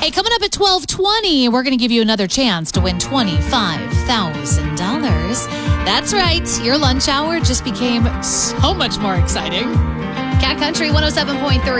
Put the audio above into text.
Hey, coming up at 12:20, we're going to give you another chance to win $25,000. That's right. Your lunch hour just became so much more exciting. Cat Country 107.3.